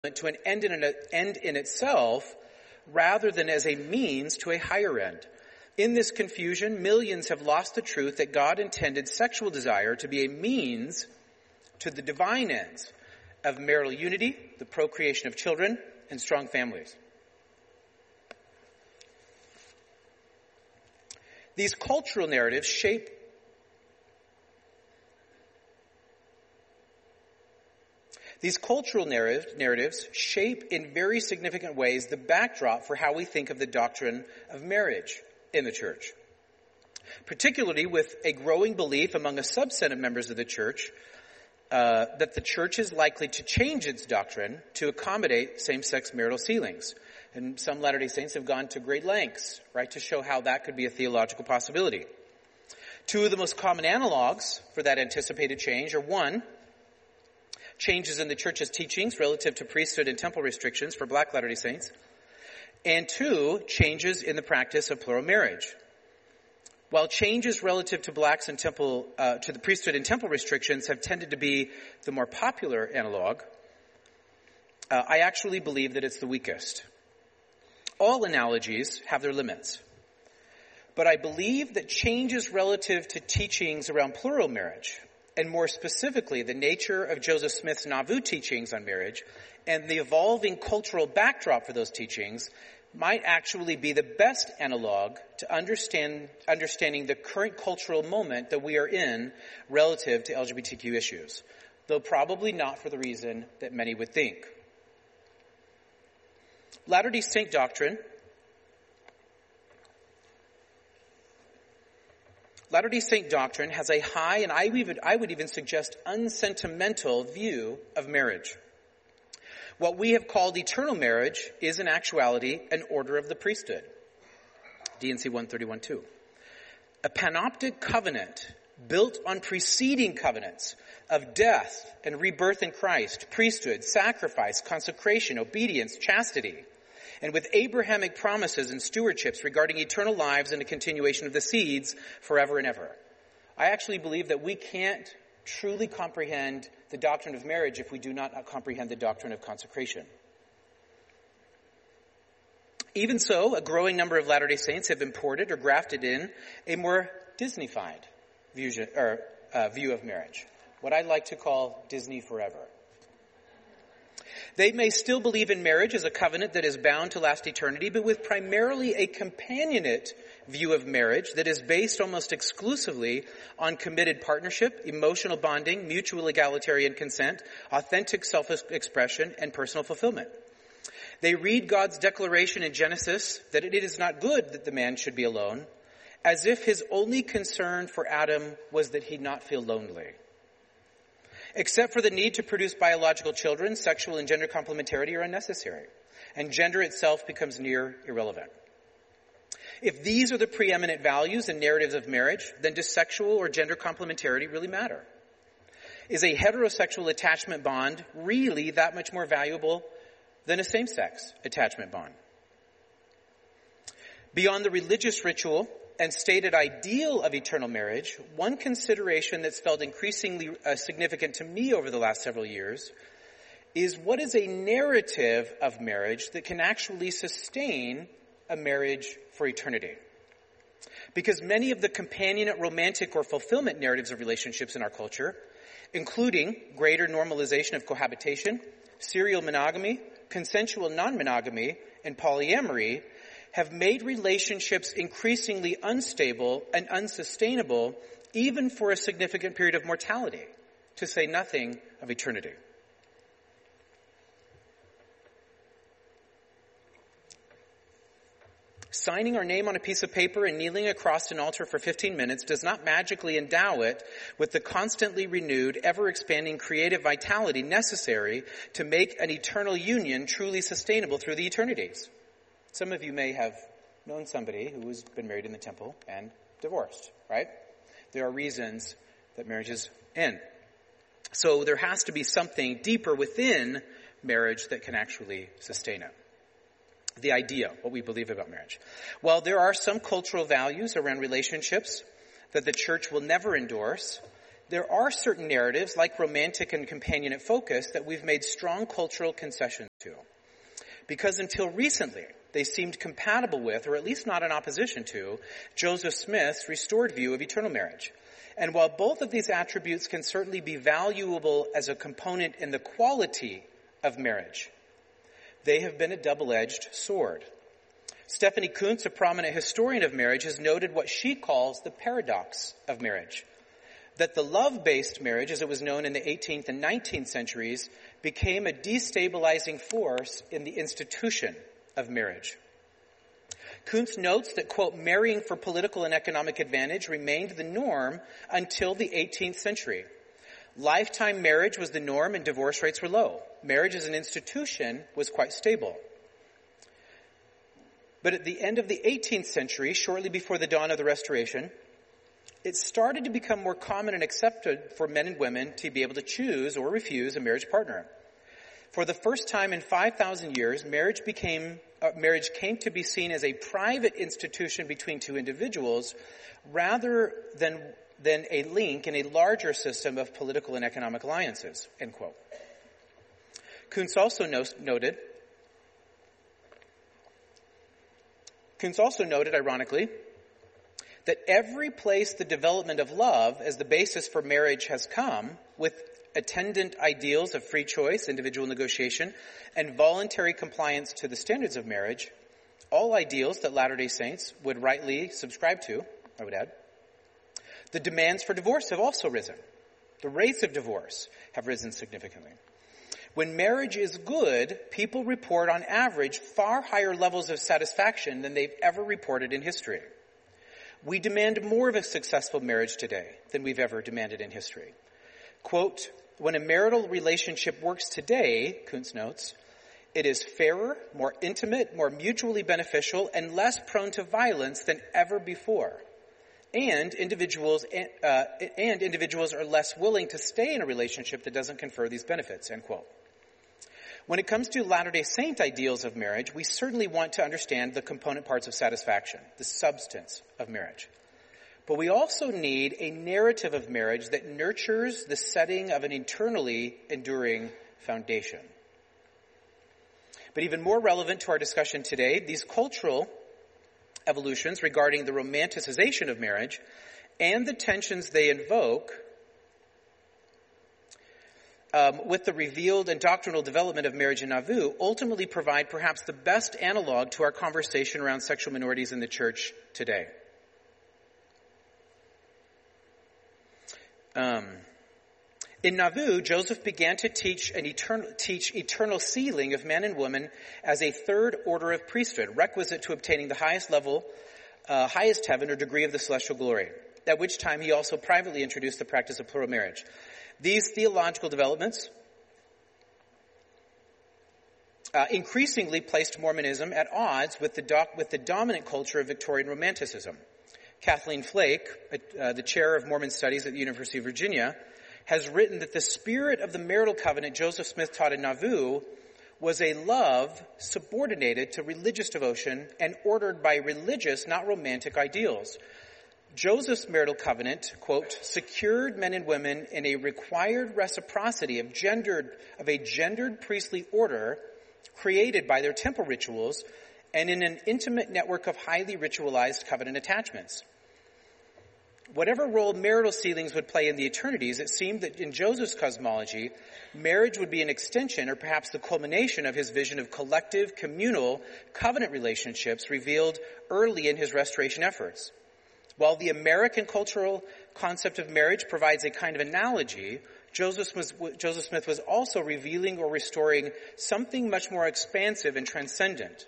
to an end in itself rather than as a means to a higher end. In this confusion, millions have lost the truth that God intended sexual desire to be a means to the divine ends of marital unity, the procreation of children, and strong families. These cultural narratives shape in very significant ways the backdrop for how we think of the doctrine of marriage in the church, particularly with a growing belief among a subset of members of the church that the church is likely to change its doctrine to accommodate same-sex marital sealings. And some Latter-day Saints have gone to great lengths, right, to show how that could be a theological possibility. Two of the most common analogs for that anticipated change are, one, changes in the church's teachings relative to priesthood and temple restrictions for Black Latter-day Saints, and two, changes in the practice of plural marriage. While changes relative to blacks and to the priesthood and temple restrictions have tended to be the more popular analog, I actually believe that it's the weakest. All analogies have their limits. But I believe that changes relative to teachings around plural marriage, and more specifically the nature of Joseph Smith's Nauvoo teachings on marriage, and the evolving cultural backdrop for those teachings, might actually be the best analog to understanding the current cultural moment that we are in relative to LGBTQ issues, though probably not for the reason that many would think. Latter-day Saint doctrine has a high, and I would even suggest unsentimental view of marriage. What we have called eternal marriage is in actuality an order of the priesthood. D&C 131-2. A panoptic covenant built on preceding covenants of death and rebirth in Christ, priesthood, sacrifice, consecration, obedience, chastity, and with Abrahamic promises and stewardships regarding eternal lives and a continuation of the seeds forever and ever. I actually believe that we can't truly comprehend the doctrine of marriage if we do not comprehend the doctrine of consecration. Even so, a growing number of Latter-day Saints have imported or grafted in a more Disney-fied view of marriage, what I like to call Disney forever. They may still believe in marriage as a covenant that is bound to last eternity, but with primarily a companionate view of marriage that is based almost exclusively on committed partnership, emotional bonding, mutual egalitarian consent, authentic self-expression, and personal fulfillment. They read God's declaration in Genesis that it is not good that the man should be alone, as if his only concern for Adam was that he not feel lonely. Except for the need to produce biological children, sexual and gender complementarity are unnecessary, and gender itself becomes near irrelevant. If these are the preeminent values and narratives of marriage, then does sexual or gender complementarity really matter? Is a heterosexual attachment bond really that much more valuable than a same-sex attachment bond? Beyond the religious ritual and stated ideal of eternal marriage, one consideration that's felt increasingly significant to me over the last several years is what is a narrative of marriage that can actually sustain a marriage for eternity. Because many of the companionate, romantic, or fulfillment narratives of relationships in our culture, including greater normalization of cohabitation, serial monogamy, consensual non-monogamy, and polyamory, have made relationships increasingly unstable and unsustainable even for a significant period of mortality, to say nothing of eternity. Signing our name on a piece of paper and kneeling across an altar for 15 minutes does not magically endow it with the constantly renewed, ever-expanding creative vitality necessary to make an eternal union truly sustainable through the eternities. Some of you may have known somebody who has been married in the temple and divorced, right? There are reasons that marriages end. So there has to be something deeper within marriage that can actually sustain it. The idea, what we believe about marriage. While there are some cultural values around relationships that the church will never endorse, there are certain narratives, like romantic and companionate focus, that we've made strong cultural concessions to. Because until recently, they seemed compatible with, or at least not in opposition to, Joseph Smith's restored view of eternal marriage. And while both of these attributes can certainly be valuable as a component in the quality of marriage, they have been a double-edged sword. Stephanie Kuntz, a prominent historian of marriage, has noted what she calls the paradox of marriage. That the love-based marriage, as it was known in the 18th and 19th centuries, became a destabilizing force in the institution of marriage. Kuntz notes that, quote, marrying for political and economic advantage remained the norm until the 18th century. Lifetime marriage was the norm and divorce rates were low. Marriage as an institution was quite stable. But at the end of the 18th century, shortly before the dawn of the Restoration, it started to become more common and accepted for men and women to be able to choose or refuse a marriage partner. For the first time in 5,000 years, marriage came to be seen as a private institution between two individuals rather than a link in a larger system of political and economic alliances, end quote. Kuntz also noted, ironically, that every place the development of love as the basis for marriage has come, with attendant ideals of free choice, individual negotiation, and voluntary compliance to the standards of marriage, all ideals that Latter-day Saints would rightly subscribe to, I would add, the demands for divorce have also risen. The rates of divorce have risen significantly. When marriage is good, people report on average far higher levels of satisfaction than they've ever reported in history. We demand more of a successful marriage today than we've ever demanded in history. Quote, when a marital relationship works today, Kuntz notes, it is fairer, more intimate, more mutually beneficial, and less prone to violence than ever before. And individuals are less willing to stay in a relationship that doesn't confer these benefits, end quote. When it comes to Latter-day Saint ideals of marriage, we certainly want to understand the component parts of satisfaction, the substance of marriage. But we also need a narrative of marriage that nurtures the setting of an eternally enduring foundation. But even more relevant to our discussion today, these cultural evolutions regarding the romanticization of marriage and the tensions they invoke with the revealed and doctrinal development of marriage in Nauvoo ultimately provide perhaps the best analog to our conversation around sexual minorities in the church today. In Nauvoo, Joseph began to teach eternal sealing of men and women as a third order of priesthood, requisite to obtaining the highest level, highest heaven or degree of the celestial glory, at which time he also privately introduced the practice of plural marriage. These theological developments increasingly placed Mormonism at odds with the dominant culture of Victorian Romanticism. Kathleen Flake, the chair of Mormon Studies at the University of Virginia, has written that the spirit of the marital covenant Joseph Smith taught in Nauvoo was a love subordinated to religious devotion and ordered by religious, not romantic ideals. Joseph's marital covenant, quote, secured men and women in a required reciprocity of a gendered priestly order created by their temple rituals and in an intimate network of highly ritualized covenant attachments. Whatever role marital sealings would play in the eternities, it seemed that in Joseph's cosmology, marriage would be an extension or perhaps the culmination of his vision of collective, communal, covenant relationships revealed early in his restoration efforts. While the American cultural concept of marriage provides a kind of analogy, Joseph Smith was also revealing or restoring something much more expansive and transcendent.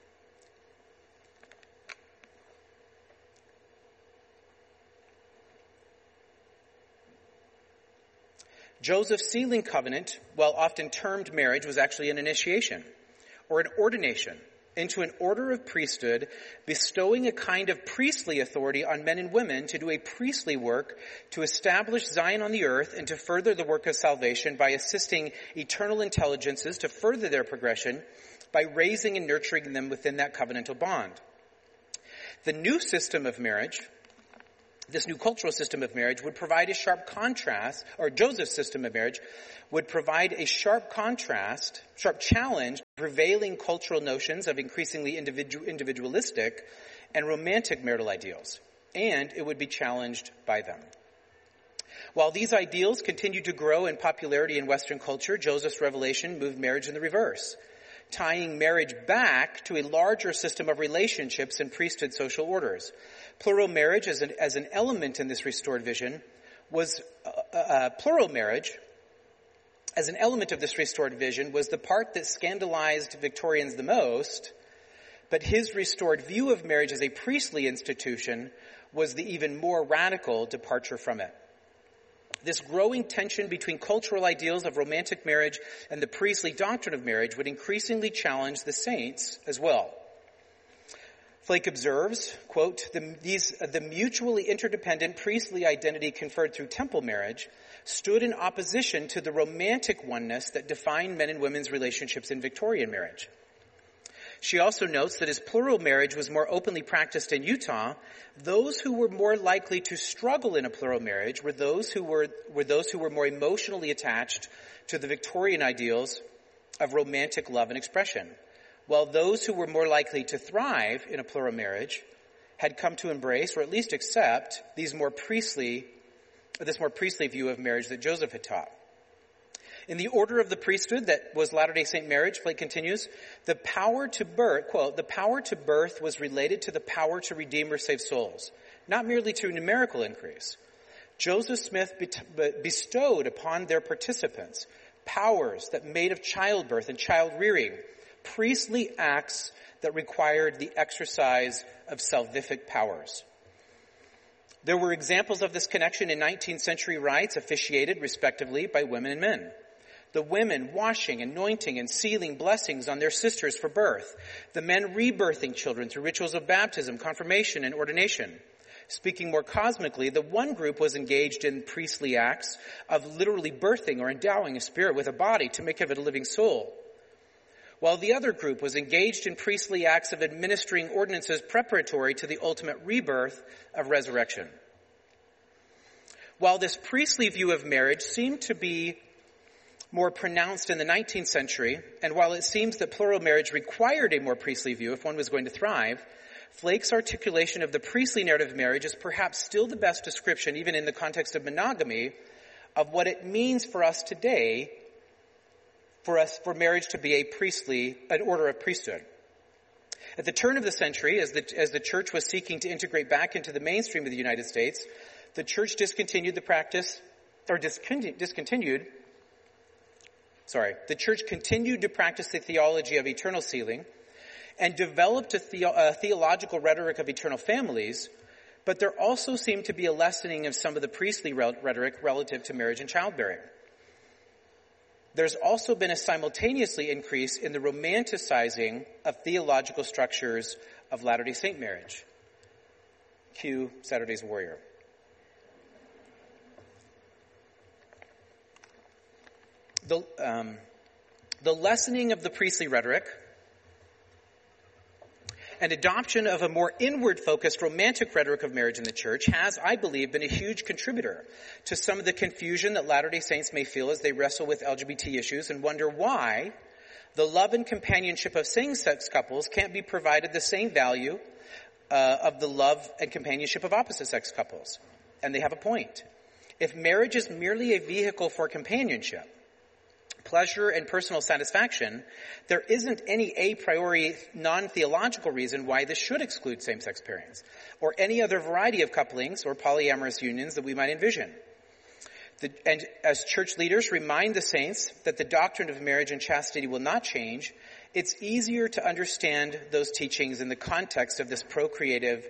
Joseph's sealing covenant, while often termed marriage, was actually an initiation or an ordination into an order of priesthood, bestowing a kind of priestly authority on men and women to do a priestly work to establish Zion on the earth and to further the work of salvation by assisting eternal intelligences to further their progression by raising and nurturing them within that covenantal bond. The new system of marriage This new cultural system of marriage would provide a sharp contrast, or Joseph's system of marriage would provide a sharp challenge to prevailing cultural notions of increasingly individualistic and romantic marital ideals, and it would be challenged by them. While these ideals continued to grow in popularity in Western culture, Joseph's revelation moved marriage in the reverse, tying marriage back to a larger system of relationships and priesthood social orders. Plural marriage as an element in this restored vision was plural marriage as an element of this restored vision was the part that scandalized Victorians the most, but his restored view of marriage as a priestly institution was the even more radical departure from it. This growing tension between cultural ideals of romantic marriage and the priestly doctrine of marriage would increasingly challenge the saints as well. Flake observes, quote, the mutually interdependent priestly identity conferred through temple marriage stood in opposition to the romantic oneness that defined men and women's relationships in Victorian marriage. She also notes that as plural marriage was more openly practiced in Utah, those who were more likely to struggle in a plural marriage were those who were more emotionally attached to the Victorian ideals of romantic love and expression, while those who were more likely to thrive in a plural marriage had come to embrace or at least accept this more priestly view of marriage that Joseph had taught. In the order of the priesthood that was Latter-day Saint marriage, Flake continues, the power to birth, quote, the power to birth was related to the power to redeem or save souls, not merely to numerical increase. Joseph Smith bestowed upon their participants powers that made of childbirth and child rearing, priestly acts that required the exercise of salvific powers. There were examples of this connection in 19th century rites officiated respectively by women and men. The women washing, anointing, and sealing blessings on their sisters for birth. The men rebirthing children through rituals of baptism, confirmation, and ordination. Speaking more cosmically, the one group was engaged in priestly acts of literally birthing or endowing a spirit with a body to make of it a living soul, while the other group was engaged in priestly acts of administering ordinances preparatory to the ultimate rebirth of resurrection. While this priestly view of marriage seemed to be more pronounced in the 19th century, and while it seems that plural marriage required a more priestly view if one was going to thrive, Flake's articulation of the priestly narrative of marriage is perhaps still the best description, even in the context of monogamy, of what it means for us today for marriage to be an order of priesthood. At the turn of the century, as the church was seeking to integrate back into the mainstream of the United States, the church the church continued to practice the theology of eternal sealing and developed a theological rhetoric of eternal families, but there also seemed to be a lessening of some of the priestly rhetoric relative to marriage and childbearing. There's also been a simultaneously increase in the romanticizing of theological structures of Latter-day Saint marriage. Cue Saturday's Warrior. The lessening of the priestly rhetoric and adoption of a more inward-focused romantic rhetoric of marriage in the church has, I believe, been a huge contributor to some of the confusion that Latter-day Saints may feel as they wrestle with LGBT issues and wonder why the love and companionship of same-sex couples can't be provided the same value of the love and companionship of opposite-sex couples. And they have a point. If marriage is merely a vehicle for companionship, pleasure, and personal satisfaction, there isn't any a priori non-theological reason why this should exclude same-sex pairings or any other variety of couplings or polyamorous unions that we might envision. And as church leaders remind the saints that the doctrine of marriage and chastity will not change, it's easier to understand those teachings in the context of this procreative,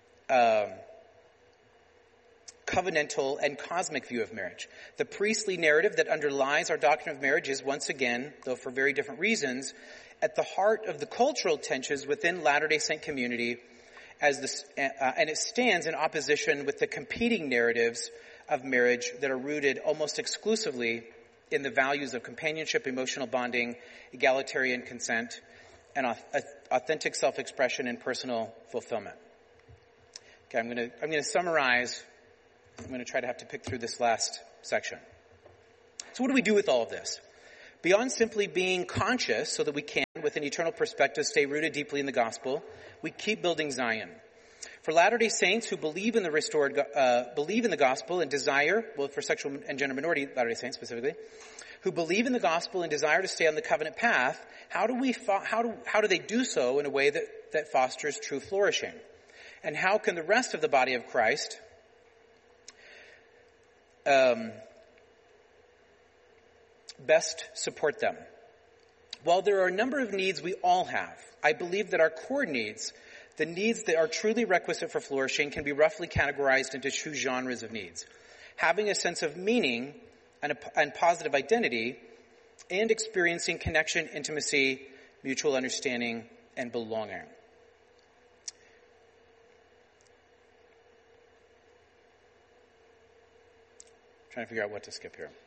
covenantal and cosmic view of marriage. The priestly narrative that underlies our doctrine of marriage is once again, though for very different reasons, at the heart of the cultural tensions within Latter-day Saint community, and it stands in opposition with the competing narratives of marriage that are rooted almost exclusively in the values of companionship, emotional bonding, egalitarian consent, and authentic self-expression and personal fulfillment. Okay, I'm going to summarize. I'm going to try to have to pick through this last section. So what do we do with all of this? Beyond simply being conscious so that we can, with an eternal perspective, stay rooted deeply in the gospel, we keep building Zion. For Latter-day Saints who believe in the gospel and desire, for sexual and gender minority Latter-day Saints specifically, who believe in the gospel and desire to stay on the covenant path, how do they do so in a way that fosters true flourishing? And how can the rest of the body of Christ best support them? While there are a number of needs we all have, I believe that our core needs, the needs that are truly requisite for flourishing, can be roughly categorized into two genres of needs: having a sense of meaning and positive identity, and experiencing connection, intimacy, mutual understanding, and belonging. Trying to figure out what to skip here.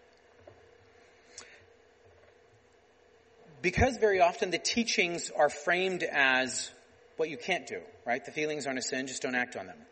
Because very often the teachings are framed as what you can't do, right? The feelings aren't a sin, just don't act on them.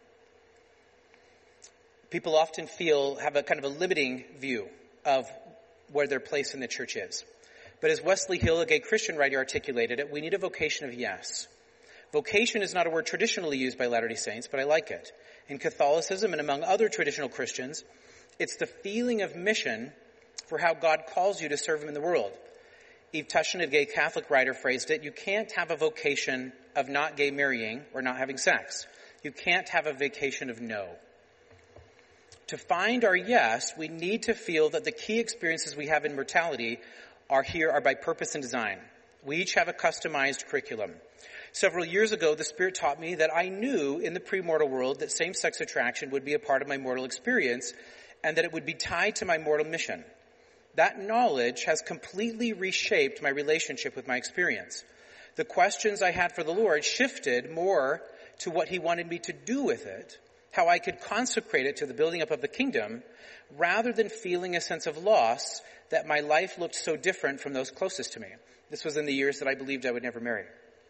People often have a kind of a limiting view of where their place in the church is. But as Wesley Hill, a gay Christian writer, articulated it, we need a vocation of yes. Vocation is not a word traditionally used by Latter-day Saints, but I like it. In Catholicism and among other traditional Christians, it's the feeling of mission for how God calls you to serve him in the world. Eve Tushin, a gay Catholic writer, phrased it: you can't have a vocation of not gay marrying or not having sex. You can't have a vocation of no. To find our yes, we need to feel that the key experiences we have in mortality are by purpose and design. We each have a customized curriculum. Several years ago, the Spirit taught me that I knew in the premortal world that same-sex attraction would be a part of my mortal experience and that it would be tied to my mortal mission. That knowledge has completely reshaped my relationship with my experience. The questions I had for the Lord shifted more to what he wanted me to do with it, how I could consecrate it to the building up of the kingdom, rather than feeling a sense of loss that my life looked so different from those closest to me. This was in the years that I believed I would never marry.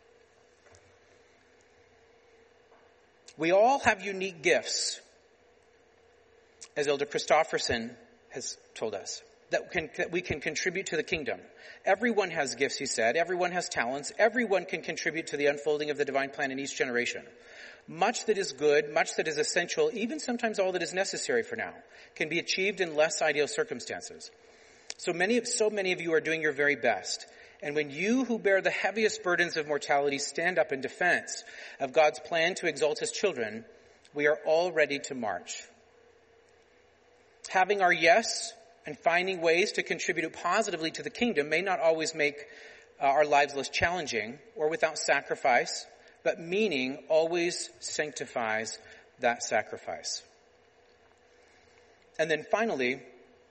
We all have unique gifts, as Elder Christofferson has told us, that we can contribute to the kingdom. Everyone has gifts, he said. Everyone has talents. Everyone can contribute to the unfolding of the divine plan in each generation. Much that is good, much that is essential, even sometimes all that is necessary for now, can be achieved in less ideal circumstances. So many of you are doing your very best. And when you who bear the heaviest burdens of mortality stand up in defense of God's plan to exalt his children, we are all ready to march. Having our yes and finding ways to contribute positively to the kingdom may not always make our lives less challenging or without sacrifice, but meaning always sanctifies that sacrifice. And then finally,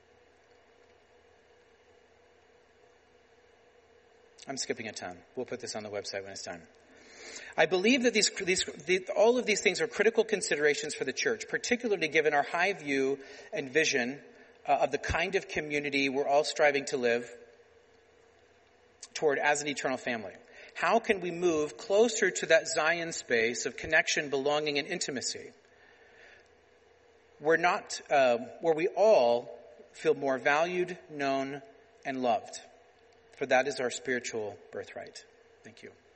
I'm skipping a ton. We'll put this on the website when it's done. I believe that all of these things are critical considerations for the church, particularly given our high view and vision of the kind of community we're all striving to live toward as an eternal family. How can we move closer to that Zion space of connection, belonging, and intimacy, where we all feel more valued, known, and loved? For that is our spiritual birthright. Thank you.